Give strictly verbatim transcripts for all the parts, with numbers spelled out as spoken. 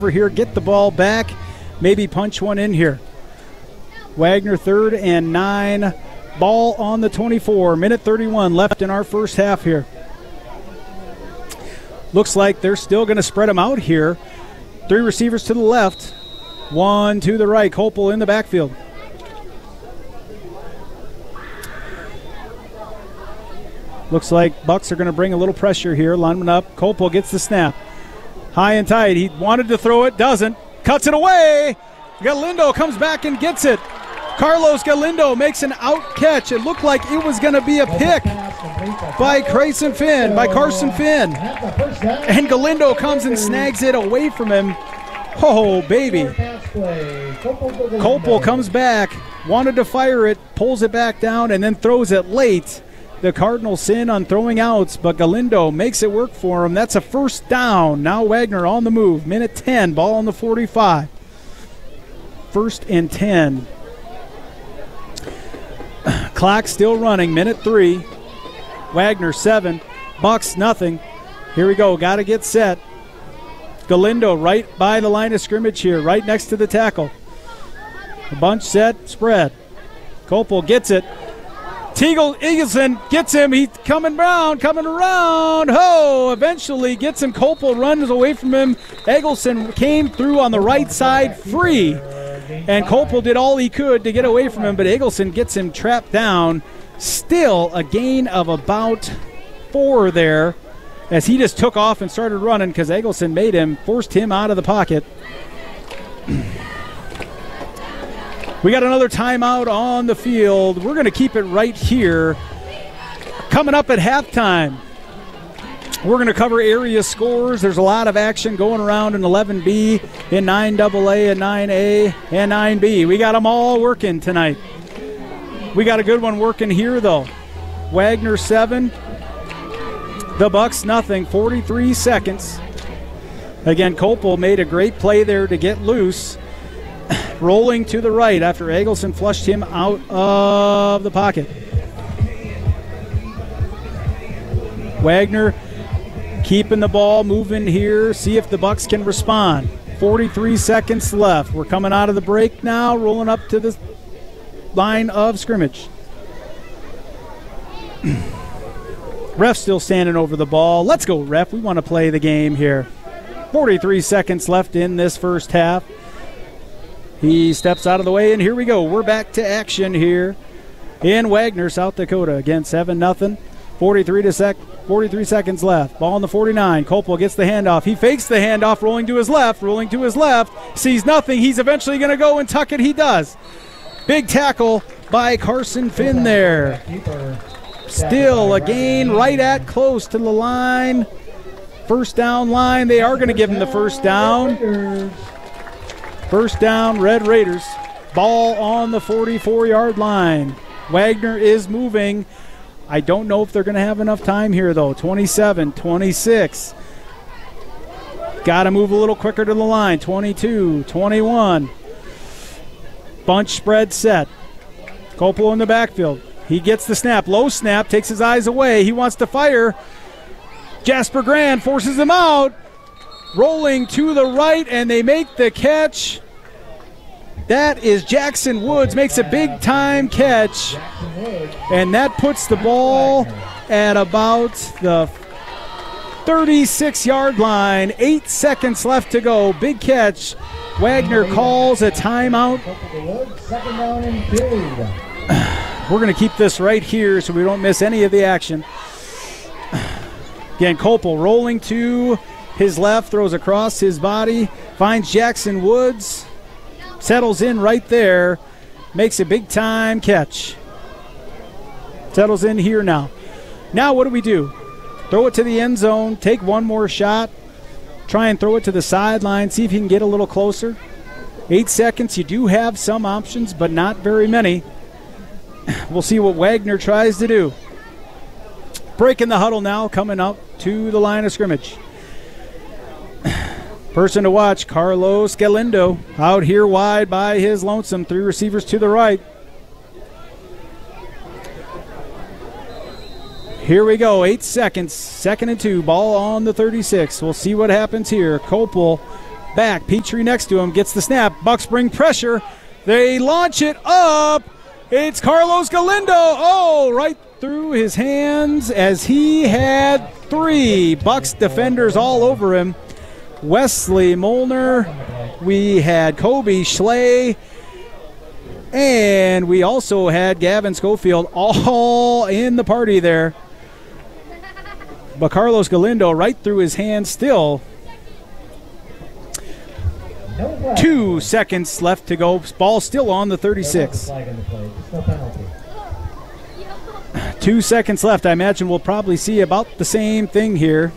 here, get the ball back, maybe punch one in here. Wagner third and nine, ball on the twenty-four, minute thirty-one left in our first half here. Looks like they're still going to spread them out here. Three receivers to the left, one to the right. Copel in the backfield. Looks like Bucks are going to bring a little pressure here, lining up. Copel gets the snap. High and tight. He wanted to throw it, doesn't. Cuts it away. Galindo comes back and gets it. Carlos Galindo makes an out catch. It looked like it was going to be a pick by Carson Finn, by Carson Finn. And Galindo comes and snags it away from him. Oh, baby. Copel comes back, wanted to fire it, pulls it back down, and then throws it late. The Cardinals sin on throwing outs, but Galindo makes it work for him. That's a first down. Now Wagner on the move. Minute ten, ball on the forty-five. First and ten. Clock still running, minute three. Wagner seven, Bucks nothing. Here we go, got to get set. Galindo right by the line of scrimmage here, right next to the tackle. A bunch set, spread. Copel gets it. Teagle Eagleson gets him. He's coming around, coming around. Ho! Eventually gets him. Copel runs away from him. Eggleston came through on the right side free. And Copel did all he could to get away from him, but Eggleston gets him trapped down. Still a gain of about four there as he just took off and started running because Eggleston made him, forced him out of the pocket. We got another timeout on the field. We're going to keep it right here. Coming up at halftime, we're going to cover area scores. There's a lot of action going around in eleven B, in nine double A, and nine A, and nine B. We got them all working tonight. We got a good one working here, though. Wagner seven, the Bucks nothing, forty-three seconds. Again, Copel made a great play there to get loose. Rolling to the right after Eggleston flushed him out of the pocket. Wagner keeping the ball moving here. See if the Bucks can respond. forty-three seconds left. We're coming out of the break now, rolling up to the line of scrimmage. Ref still standing over the ball. Let's go, ref. We want to play the game here. forty-three seconds left in this first half. He steps out of the way, and here we go. We're back to action here in Wagner, South Dakota. Again, seven nothing. forty-three to sec, forty-three seconds left. Ball on the forty-nine. Copel gets the handoff. He fakes the handoff, rolling to his left, rolling to his left. Sees nothing. He's eventually going to go and tuck it. He does. Big tackle by Carson Finn there. Still a gain right at close to the line. First down line. They are going to give him the first down. First down, Red Raiders. Ball on the forty-four-yard line. Wagner is moving. I don't know if they're going to have enough time here, though. twenty-seven, twenty-six. Got to move a little quicker to the line. twenty-two, twenty-one. Bunch spread set. Copel in the backfield. He gets the snap. Low snap, takes his eyes away. He wants to fire. Jasper Grand forces him out. Rolling to the right, and they make the catch. That is Jackson Woods, makes a big-time catch. And that puts the ball at about the thirty-six-yard line. Eight seconds left to go. Big catch. Wagner calls a timeout. We're going to keep this right here so we don't miss any of the action. Again, Copel rolling to his left, throws across his body, finds Jackson Woods, settles in right there, makes a big-time catch. Settles in here now. Now what do we do? Throw it to the end zone, take one more shot, try and throw it to the sideline, see if you can get a little closer. Eight seconds, you do have some options, but not very many. We'll see what Wagner tries to do. Breaking the huddle now, coming up to the line of scrimmage. Person to watch, Carlos Galindo, out here wide by his lonesome. Three receivers to the right. Here we go, eight seconds, second and two, ball on the thirty-six. We'll see what happens here. Copel back. Petrie next to him, gets the snap. Bucks bring pressure. They launch it up. It's Carlos Galindo. Oh, right through his hands as he had three. Bucks defenders all over him. Wesley Molnar. We had Kobe Schley. And we also had Gavin Schofield all in the party there. But Carlos Galindo right through his hands still. Two seconds left to go. Ball still on the thirty-six. Two seconds left. I imagine we'll probably see about the same thing here.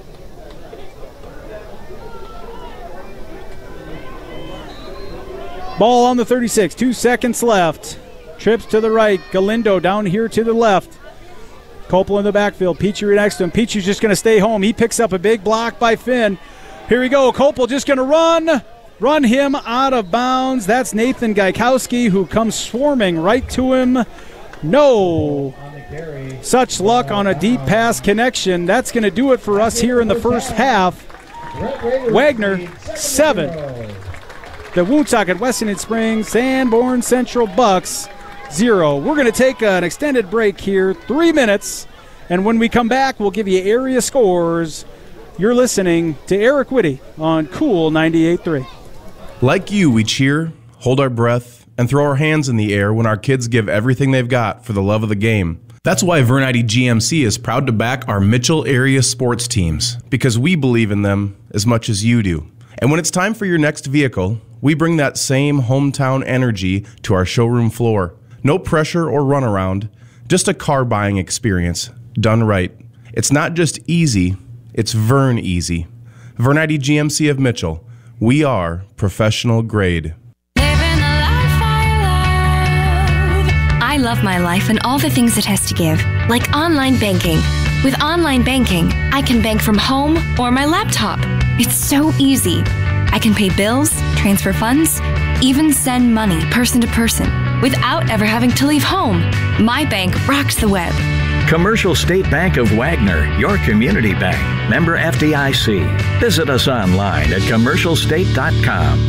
Ball on the thirty-six. Two seconds left. Trips to the right. Galindo down here to the left. Copel in the backfield. Petrie next to him. Petrie's just going to stay home. He picks up a big block by Finn. Here we go. Copel just going to run. Run him out of bounds. That's Nathan Gaikowski, who comes swarming right to him. No such luck on a deep pass connection. That's going to do it for us here in the first half. Wagner, seven. The Woonsocket Weston Springs Sanborn Central Bucks, zero. We're going to take an extended break here, three minutes. And when we come back, we'll give you area scores. You're listening to Eric Whitty on Cool ninety-eight point three. Like you, we cheer, hold our breath, and throw our hands in the air when our kids give everything they've got for the love of the game. That's why Vernite G M C is proud to back our Mitchell area sports teams, because we believe in them as much as you do. And when it's time for your next vehicle, we bring that same hometown energy to our showroom floor. No pressure or runaround, just a car buying experience done right. It's not just easy, it's Vern easy. Vernite G M C of Mitchell. We are professional grade. I love my life and all the things it has to give, like online banking. With online banking, I can bank from home or my laptop. It's so easy. I can pay bills, transfer funds, even send money person to person without ever having to leave home. My bank rocks the web. Commercial State Bank of Wagner, your community bank. Member F D I C. Visit us online at commercial state dot com.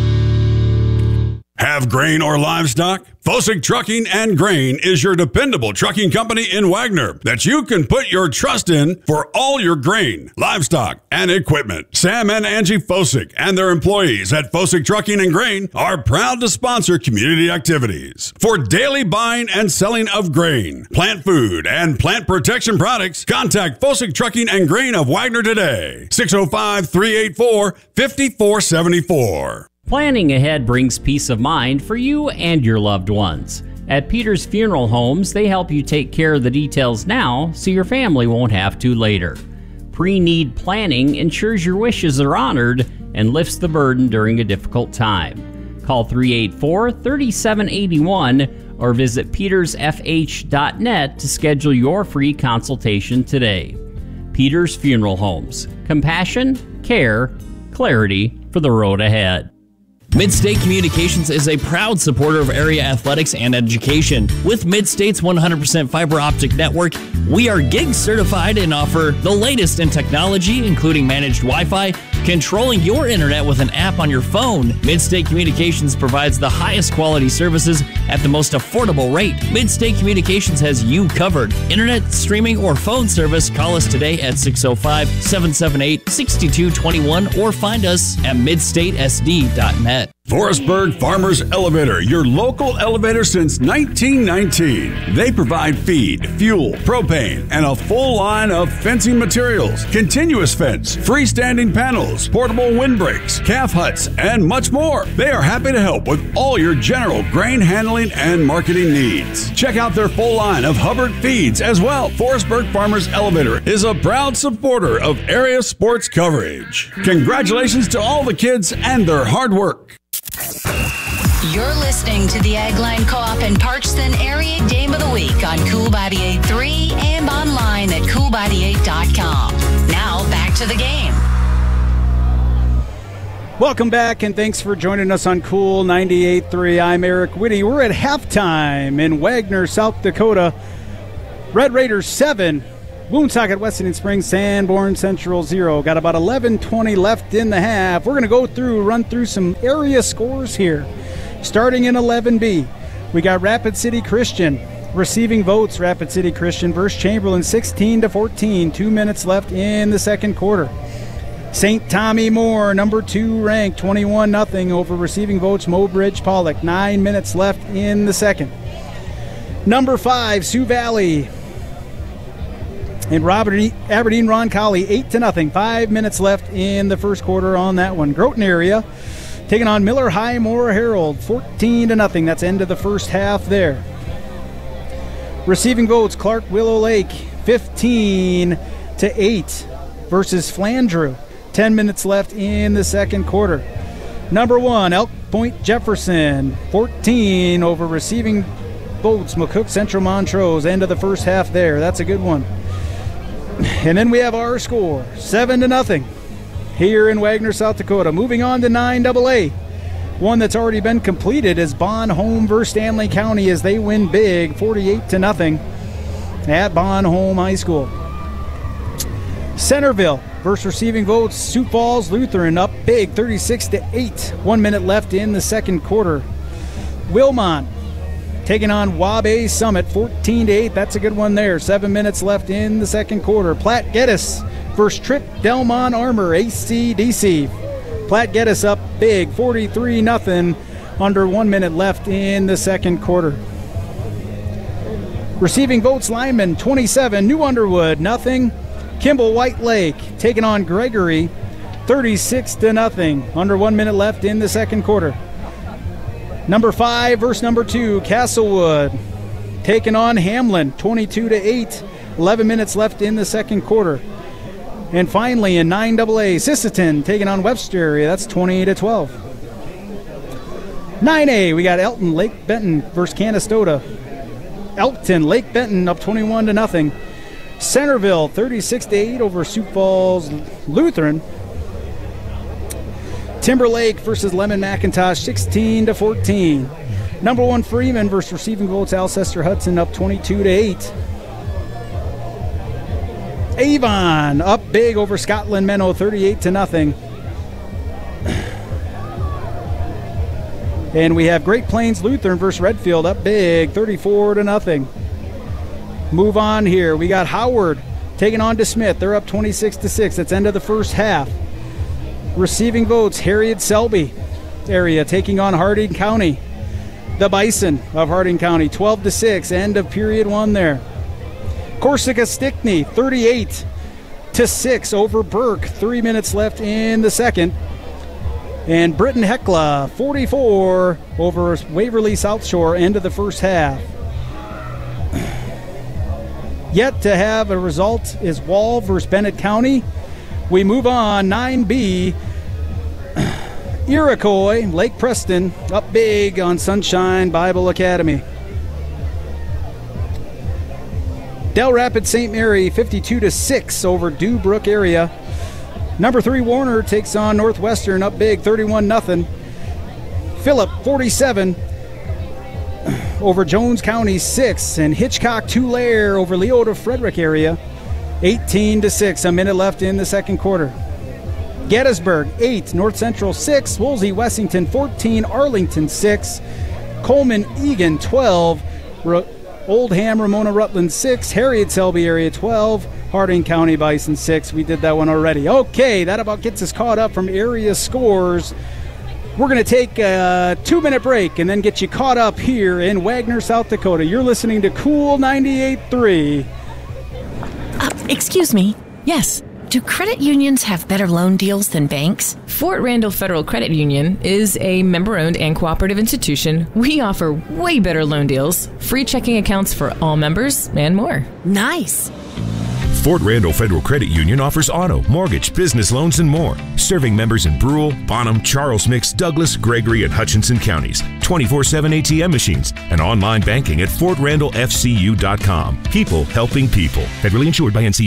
Have grain or livestock? Fosick Trucking and Grain is your dependable trucking company in Wagner that you can put your trust in for all your grain, livestock, and equipment. Sam and Angie Fosick and their employees at Fosick Trucking and Grain are proud to sponsor community activities. For daily buying and selling of grain, plant food, and plant protection products, contact Fosick Trucking and Grain of Wagner today. six oh five, three eight four, five four seven four. Planning ahead brings peace of mind for you and your loved ones. At Peters Funeral Homes, they help you take care of the details now so your family won't have to later. Pre-need planning ensures your wishes are honored and lifts the burden during a difficult time. Call three eight four, three seven eight one or visit peters f h dot net to schedule your free consultation today. Peters Funeral Homes. Compassion, care, clarity for the road ahead. Midstate Communications is a proud supporter of area athletics and education. With Midstate's one hundred percent fiber optic network, we are gig certified and offer the latest in technology, including managed Wi-Fi, controlling your internet with an app on your phone. Midstate Communications provides the highest quality services at the most affordable rate. Midstate Communications has you covered. Internet, streaming, or phone service, call us today at six oh five, seven seven eight, six two two one or find us at midstate s d dot net. Forestburg Farmers Elevator, your local elevator since nineteen nineteen. They provide feed, fuel, propane, and a full line of fencing materials, continuous fence, freestanding panels, portable windbreaks, calf huts, and much more. They are happy to help with all your general grain handling and marketing needs. Check out their full line of Hubbard feeds as well. Forestburg Farmers Elevator is a proud supporter of area sports coverage. Congratulations to all the kids and their hard work. You're listening to the Ag Line Co-op and Parchton Area Game of the Week on Cool ninety-eight point three and online at cool ninety-eight dot com. Now back to the game. Welcome back, and thanks for joining us on Cool ninety-eight point three. I'm Eric Whitty. We're at halftime in Wagner, South Dakota. Red Raiders seven, Woonsocket, Weston Springs, Sanborn Central zero. Got about eleven twenty left in the half. We're going to go through, run through some area scores here. Starting in eleven B, we got Rapid City Christian receiving votes. Rapid City Christian versus Chamberlain, sixteen to fourteen. Two minutes left in the second quarter. Saint Tommy Moore, number two ranked, twenty-one nothing over receiving votes Mobridge Pollock. Nine minutes left in the second. Number five, Sioux Valley and Robert Aberdeen Roncalli, eight to nothing. Five minutes left in the first quarter on that one. Groton area taking on Miller High Moore Herald, fourteen to nothing. That's end of the first half there. Receiving votes, Clark Willow Lake, fifteen to eight versus Flandreau. ten minutes left in the second quarter. Number one, Elk Point Jefferson, fourteen over receiving votes McCook Central Montrose. End of the first half there. That's a good one. And then we have our score, seven to nothing here in Wagner, South Dakota. Moving on to nine double A. One that's already been completed is Bon Home versus Stanley County as they win big, forty-eight to nothing at Bon Home High School. Centerville versus receiving votes Sioux Falls Lutheran, up big, thirty-six to eight. One minute left in the second quarter. Wilmot taking on Wabash Summit, fourteen to eight. That's a good one there. Seven minutes left in the second quarter. Platte Geddes versus Trip Delmont Armor, A C D C. Platte Geddes up big, forty-three nothing. Under one minute left in the second quarter. Receiving votes Lyman, twenty-seven. New Underwood, nothing. Kimball White Lake taking on Gregory, thirty-six to nothing. Under one minute left in the second quarter. Number five versus number two, Castlewood taking on Hamlin, twenty-two to eight. eleven minutes left in the second quarter. And finally in nine double A, Sisseton taking on Webster area. That's twenty to twelve. nine A, we got Elton Lake Benton versus Canastota. Elkton Lake Benton up twenty-one to nothing. Centerville thirty-six to eight over Sioux Falls Lutheran. Timberlake versus Lemon McIntosh, sixteen to fourteen. Number one Freeman versus receiving votes Alcester Hudson, up twenty-two to eight. Avon up big over Scotland Menno, thirty-eight to nothing. And we have Great Plains Lutheran versus Redfield, up big, thirty-four to nothing. Move on here. We got Howard taking on DeSmith. They're up twenty-six to six. That's end of the first half. Receiving votes, Harriet Selby area taking on Harding County. The Bison of Harding County, twelve to six. End of period one there. Corsica Stickney, thirty-eight to six over Burke. Three minutes left in the second. And Britton Hecla, forty-four over Waverly South Shore. End of the first half. Yet to have a result is Wall versus Bennett County. We move on, nine B. Iroquois, Lake Preston, up big on Sunshine Bible Academy. Del Rapids Saint Mary, fifty-two to six over Dewbrook area. Number three Warner takes on Northwestern, up big, thirty-one nothing. Phillip, forty-seven over Jones County, six. And Hitchcock Tulare over Leota Frederick area, eighteen to six. A minute left in the second quarter. Gettysburg, eight. North Central, six. Woolsey Wessington, fourteen. Arlington, six. Coleman Egan, twelve. Ro- Oldham Ramona Rutland, six. Harriet Selby area, twelve. Harding County Bison, six. We did that one already. Okay, that about gets us caught up from area scores. We're going to take a two-minute break and then get you caught up here in Wagner, South Dakota. You're listening to Cool ninety-eight point three. Uh, excuse me. Yes. Do credit unions have better loan deals than banks? Fort Randall Federal Credit Union is a member-owned and cooperative institution. We offer way better loan deals, free checking accounts for all members, and more. Nice. Fort Randall Federal Credit Union offers auto, mortgage, business loans, and more. Serving members in Brule, Bonham, Charles Mix, Douglas, Gregory, and Hutchinson counties. twenty-four seven A T M machines and online banking at fort randall f c u dot com. People helping people. Federally insured by N C U A.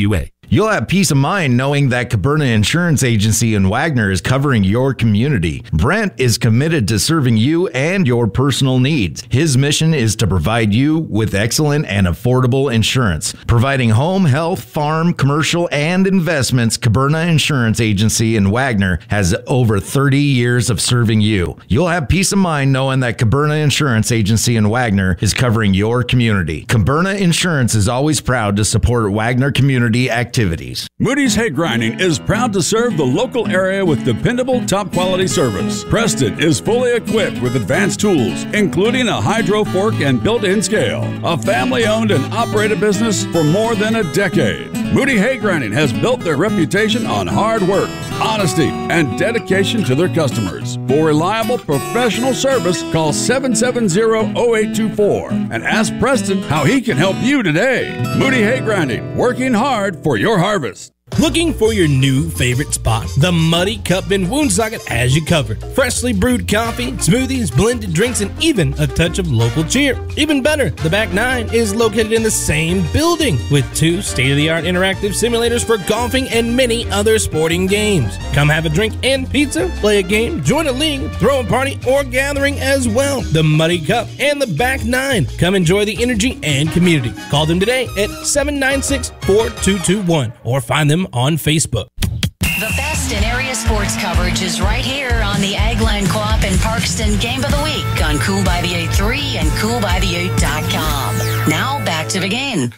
You'll have peace of mind knowing that Caberna Insurance Agency in Wagner is covering your community. Brent is committed to serving you and your personal needs. His mission is to provide you with excellent and affordable insurance. Providing home, health, farm, commercial, and investments, Caberna Insurance Agency in Wagner has over thirty years of serving you. You'll have peace of mind knowing that Caberna Insurance Agency in Wagner is covering your community. Caberna Insurance is always proud to support Wagner community activities. Moody's Hay Grinding is proud to serve the local area with dependable, top-quality service. Preston is fully equipped with advanced tools, including a hydro fork and built-in scale. A family-owned and operated business for more than a decade. Moody Hay Grinding has built their reputation on hard work, honesty, and dedication to their customers. For reliable, professional service, call seven seven zero, zero eight two four and ask Preston how he can help you today. Moody Hay Grinding, working hard for your harvest. Looking for your new favorite spot? The Muddy Cup in Woonsocket has you covered. Freshly brewed coffee, smoothies, blended drinks, and even a touch of local cheer. Even better, the Back Nine is located in the same building with two state-of-the-art interactive simulators for golfing and many other sporting games. Come have a drink and pizza, play a game, join a league, throw a party, or gathering as well. The Muddy Cup and the Back Nine. Come enjoy the energy and community. Call them today at seven nine six, four two two one or find them on Facebook. The best in area sports coverage is right here on the Agline Co-op and Parkston Game of the Week on Cool by the eight three and cool by the eight dot com. Now back to the game.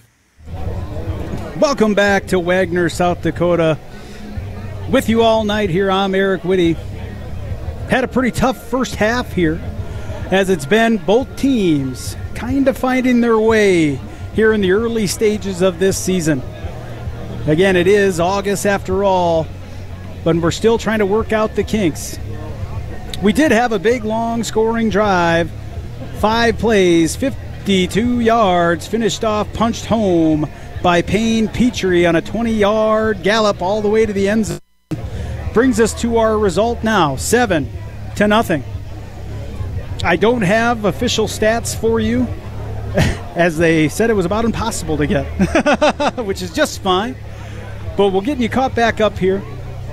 Welcome back to Wagner, South Dakota. With you all night here, I'm Eric Whitty. Had a pretty tough first half here, as it's been both teams kind of finding their way here in the early stages of this season. Again, it is August after all, but we're still trying to work out the kinks. We did have a big, long scoring drive. Five plays, fifty-two yards, finished off, punched home by Payne Petrie on a twenty-yard gallop all the way to the end zone. Brings us to our result now, seven to nothing. I don't have official stats for you, as they said it was about impossible to get, which is just fine. But we'll get you caught back up here.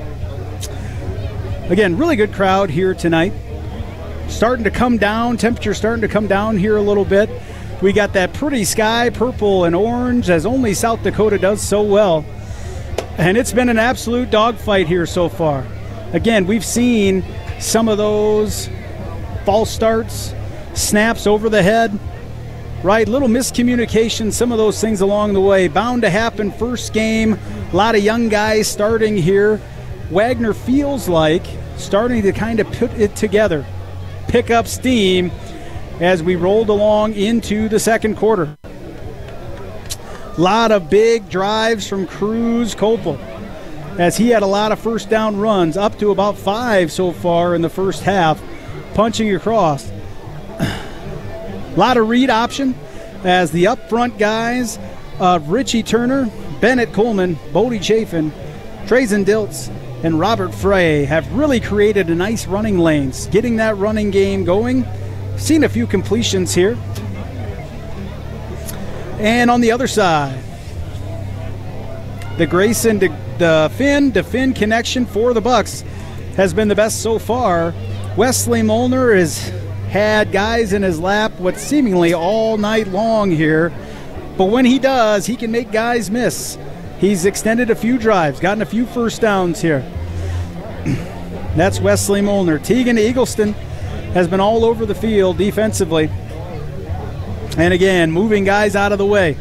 Again, really good crowd here tonight. Starting to come down, temperature starting to come down here a little bit. We got that pretty sky, purple and orange, as only South Dakota does so well. And it's been an absolute dogfight here so far. Again, we've seen some of those false starts, snaps over the head, right? Little miscommunication, some of those things along the way. Bound to happen first game. A lot of young guys starting here. Wagner feels like starting to kind of put it together, pick up steam as we rolled along into the second quarter. A lot of big drives from Cruz Copel, as he had a lot of first down runs, up to about five so far in the first half, punching across. A lot of read option as the up front guys of Richie Turner, Bennett Coleman, Bodie Chafin, Trazen Diltz, and Robert Frey have really created a nice running lanes, getting that running game going. Seen a few completions here. And on the other side, the Grayson to the Finn to Finn connection for the Bucks has been the best so far. Wesley Molnar has had guys in his lap what seemingly all night long here, but when he does, he can make guys miss. He's extended a few drives, gotten a few first downs here. That's Wesley Molnar. Tegan Eagleston has been all over the field defensively, and again, moving guys out of the way.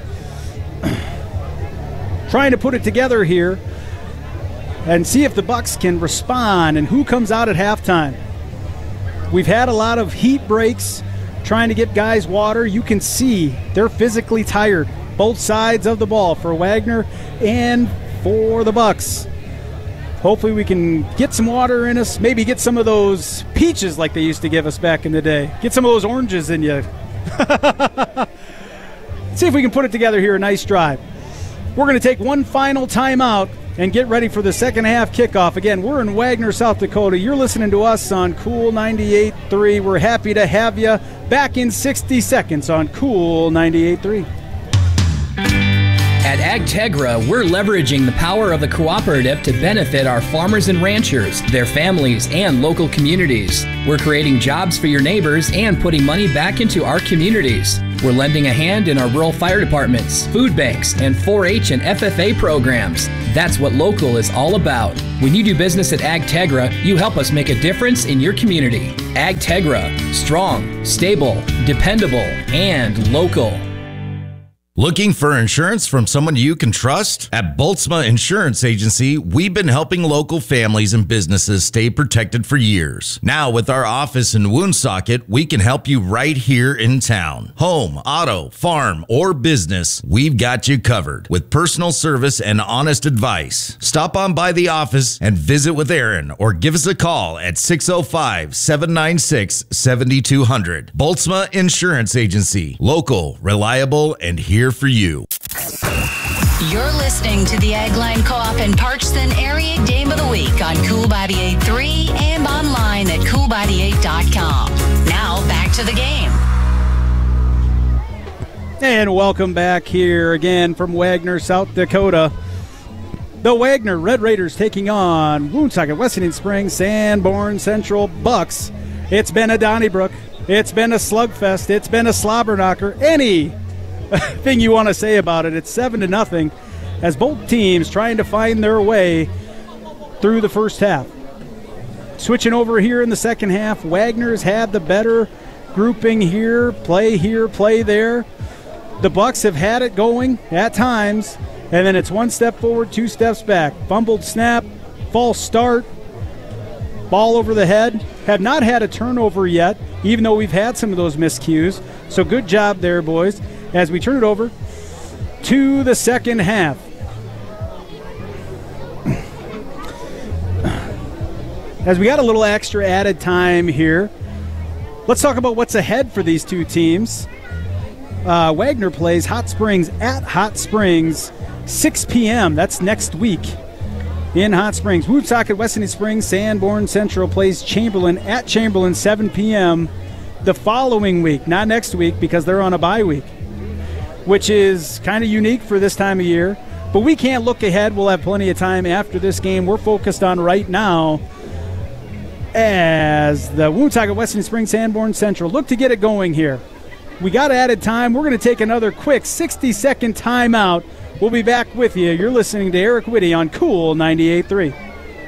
Trying to put it together here and see if the Bucks can respond and who comes out at halftime. We've had a lot of heat breaks trying to get guys water. You can see they're physically tired, both sides of the ball, for Wagner and for the Bucks. Hopefully we can get some water in us, maybe get some of those peaches like they used to give us back in the day. Get some of those oranges in you. See if we can put it together here, a nice drive. We're going to take one final timeout and get ready for the second half kickoff. Again, we're in Wagner, South Dakota. You're listening to us on Cool ninety-eight point three. We're happy to have you back in sixty seconds on Cool ninety-eight point three. At AgTegra, we're leveraging the power of the cooperative to benefit our farmers and ranchers, their families, and local communities. We're creating jobs for your neighbors and putting money back into our communities. We're lending a hand in our rural fire departments, food banks, and four H and F F A programs. That's what local is all about. When you do business at AgTegra, you help us make a difference in your community. AgTegra, strong, stable, dependable, and local. Looking for insurance from someone you can trust? At Boltzma Insurance Agency, we've been helping local families and businesses stay protected for years. Now, with our office in Woonsocket, we can help you right here in town. Home, auto, farm, or business, we've got you covered with personal service and honest advice. Stop on by the office and visit with Aaron or give us a call at six oh five, seven nine six, seven two zero zero. Boltzma Insurance Agency. Local, reliable, and here for you. You're listening to the Agline Co-op in Parchton Area Game of the Week on Cool ninety-eight point three and online at cool ninety-eight dot com. Now back to the game. And welcome back here again from Wagner, South Dakota. The Wagner Red Raiders taking on Woonsocket, West Indian Springs, Sanborn Central Bucks. It's been a Donnybrook. It's been a slugfest. It's been a slobber knocker. Any thing you want to say about it. It's seven to nothing as both teams trying to find their way through the first half. Switching over here in the second half, Wagner's had the better grouping here, play here, play there. The Bucks have had it going at times, and then it's one step forward, two steps back. Fumbled snap, false start, ball over the head. Have not had a turnover yet, even though we've had some of those miscues. So good job there, boys, as we turn it over to the second half. As we got a little extra added time here, let's talk about what's ahead for these two teams. Uh, Wagner plays Hot Springs at Hot Springs, six p.m. That's next week in Hot Springs. Woonsocket, West Indian Springs, Sanborn Central plays Chamberlain at Chamberlain, seven p.m. the following week, not next week because they're on a bye week, which is kind of unique for this time of year. But we can't look ahead. We'll have plenty of time after this game. We're focused on right now as the Woonsocket, West Indian Springs, Sanborn Central look to get it going here. We got added time. We're going to take another quick sixty-second timeout. We'll be back with you. You're listening to Eric Whitty on Cool ninety-eight point three.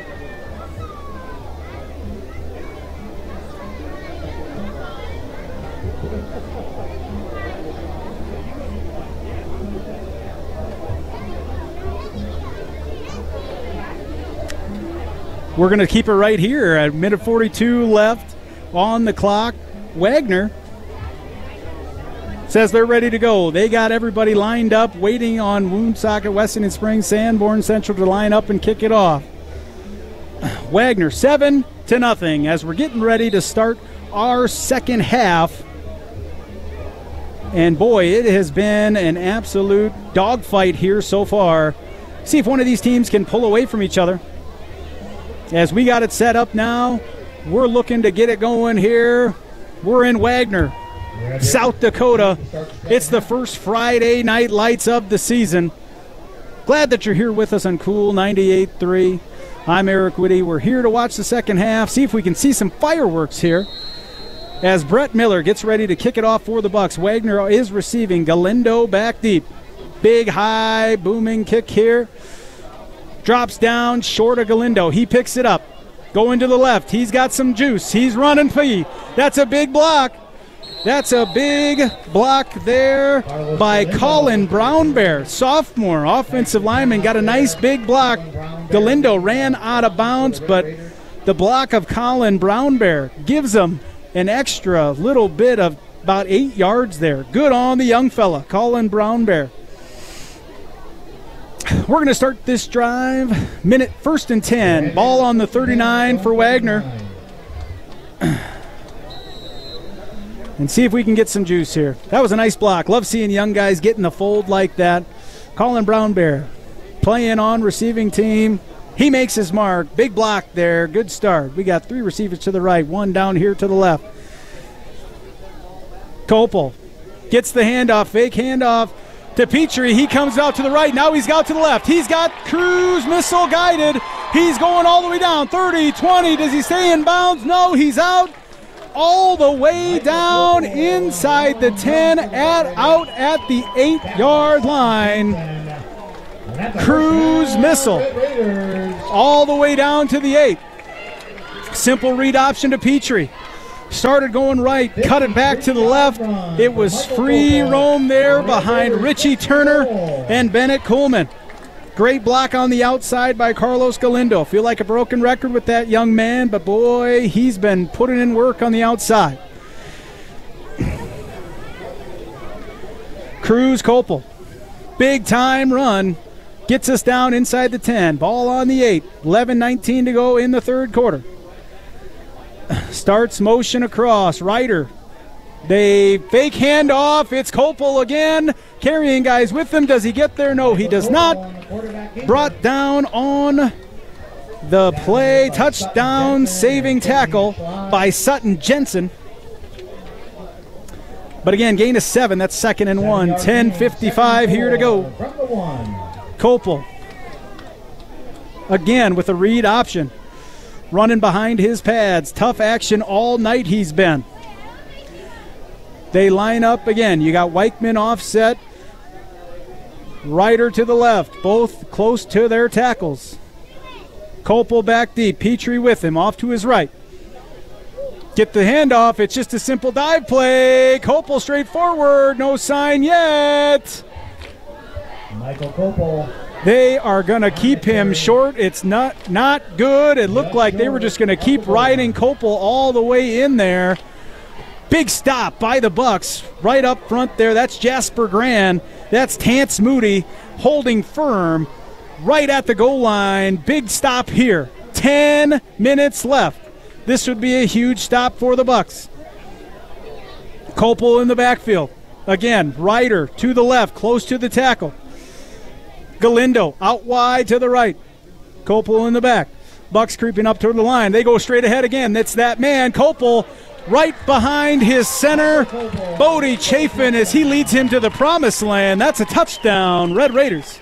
We're going to keep it right here at minute forty-two left on the clock. Wagner says they're ready to go. They got everybody lined up, waiting on Woonsocket, West Indian Springs, Sanborn Central to line up and kick it off. Wagner, seven to nothing as we're getting ready to start our second half. And boy, it has been an absolute dogfight here so far. See if one of these teams can pull away from each other. As we got it set up now, we're looking to get it going here. We're in Wagner, South Dakota. It's the first Friday night lights of the season. Glad that you're here with us on Cool ninety-eight point three. I'm Eric Whitty. We're here to watch the second half, see if we can see some fireworks here as Brett Miller gets ready to kick it off for the Bucks. Wagner is receiving. Galindo back deep. Big, high, booming kick here. Drops down short of Galindo. He picks it up. Going to the left. He's got some juice. He's running free. That's a big block. That's a big block there by Colin Brownbear, sophomore offensive lineman. Got a nice big block. Galindo ran out of bounds, but the block of Colin Brownbear gives him an extra little bit of about eight yards there. Good on the young fella, Colin Brownbear. We're going to start this drive. Minute first and ten. Ball on the thirty-nine for Wagner. And see if we can get some juice here. That was a nice block. Love seeing young guys get in the fold like that. Colin Brownbear playing on receiving team. He makes his mark. Big block there. Good start. We got three receivers to the right, one down here to the left. Copel gets the handoff. Fake handoff. to Petrie. He comes out to the right. Now he's out to the left. He's got cruise missile guided. He's going all the way down. thirty, twenty. Does he stay in bounds? No, he's out all the way down inside the ten, at out at the eight-yard line. Cruise missile all the way down to the eight. Simple read option to Petrie. Started going right, cut it back to the left. It was free roam there behind Richie Turner and Bennett Coolman. Great block on the outside by Carlos Galindo. Feel like a broken record with that young man, but boy, he's been putting in work on the outside. Cruz Copel, big time run, gets us down inside the ten. Ball on the eight, eleven nineteen to go in the third quarter. Starts motion across. Ryder. They fake handoff. It's Copel again. Carrying guys with him. Does he get there? No, he does not. Brought down on the play. Touchdown saving tackle by Sutton Jensen. But again, gain of seven. That's second and one. ten fifty-five here to go. Copel. Again with a read option. Running behind his pads. Tough action all night he's been. They line up again. You got Weichman offset. Ryder to the left. Both close to their tackles. Copel back deep. Petrie with him. Off to his right. Get the handoff. It's just a simple dive play. Copel straight forward. No sign yet. Michael Copel. They are going to keep him short. It's not not good. It looked like they were just going to keep riding Copel all the way in there. Big stop by the Bucks right up front there. That's Jasper Grand. That's Tance Moody holding firm right at the goal line. Big stop here. Ten minutes left. This would be a huge stop for the Bucks. Copel in the backfield. Again, Ryder to the left, close to the tackle. Galindo out wide to the right. Copel in the back. Bucks creeping up toward the line. They go straight ahead again. That's that man. Copel right behind his center. Bodie Chafin as he leads him to the promised land. That's a touchdown. Red Raiders.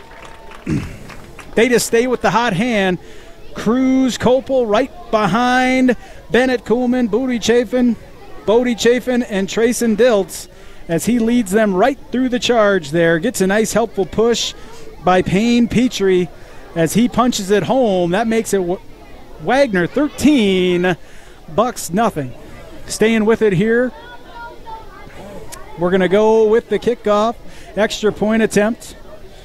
They just stay with the hot hand. Cruz Copel right behind Bennett Coolman, Bodie Chafin, Bodie Chafin, and Trayson Diltz as he leads them right through the charge there. Gets a nice helpful push by Payne Petrie as he punches it home. That makes it w- Wagner thirteen, Bucks nothing. Staying with it here. We're going to go with the kickoff. Extra point attempt.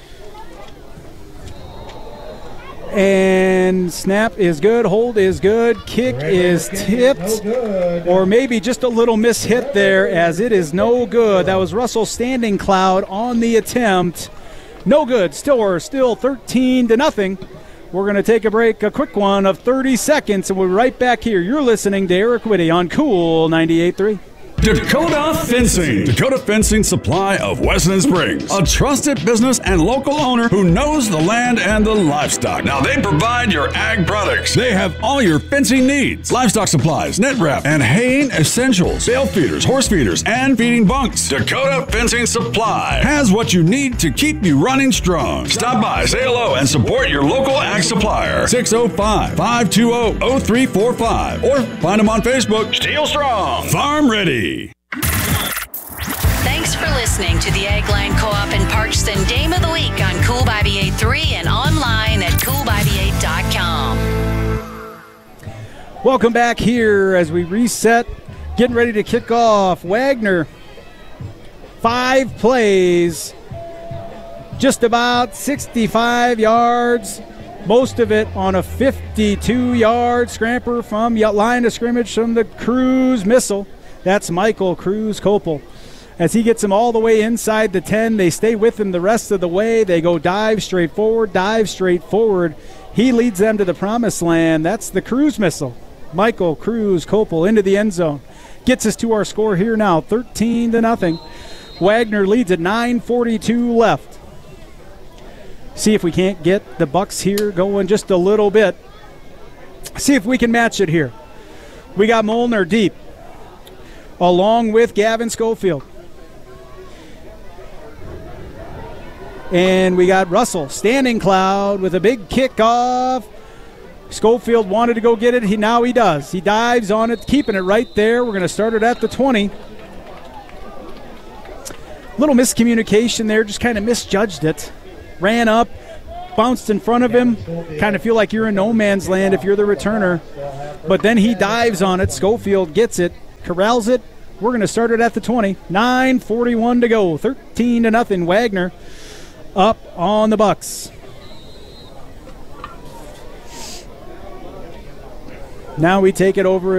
And snap is good. Hold is good. Kick is tipped. Or maybe just a little mishit there as it is no good. That was Russell Standing Cloud on the attempt. No good. Still, still thirteen to nothing. We're going to take a break, a quick one of thirty seconds, and we're right back here. You're listening to Eric Whitty on Cool ninety-eight point three. Dakota Fencing. Dakota Fencing Supply of Weston Springs. A trusted business and local owner who knows the land and the livestock. Now they provide your ag products. They have all your fencing needs. Livestock supplies, net wrap, and haying essentials. Bale feeders, horse feeders, and feeding bunks. Dakota Fencing Supply has what you need to keep you running strong. Stop by, say hello, and support your local ag supplier. six oh five, five two oh, oh three four five. Or find them on Facebook. Steel Strong. Farm Ready. Thanks for listening to the Ag Line Co-op in Parkston Dame of the Week on Cool ninety-eight point three and online at cool ninety-eight dot com. Welcome back here as we reset, getting ready to kick off. Wagner, five plays, just about sixty-five yards, most of it on a fifty-two-yard scramper from line of scrimmage from the Cruz missile. That's Michael Cruz Copel. As he gets him all the way inside the ten, they stay with him the rest of the way. They go dive straight forward, dive straight forward. He leads them to the promised land. That's the Cruz missile. Michael Cruz Copel into the end zone. Gets us to our score here now, thirteen to nothing. Wagner leads at nine forty-two left. See if we can't get the Bucks here going just a little bit. See if we can match it here. We got Molnar deep, along with Gavin Schofield. And we got Russell, Standing Cloud, with a big kickoff. Schofield wanted to go get it. He Now he does. He dives on it, keeping it right there. We're going to start it at the twenty. Little miscommunication there, just kind of misjudged it. Ran up, bounced in front of him. Kind of feel like you're in no man's land if you're the returner. But then he dives on it. Schofield gets it, corrals it. We're going to start it at the twenty. nine forty-one to go. thirteen to nothing. Wagner up on the Bucks. Now we take it over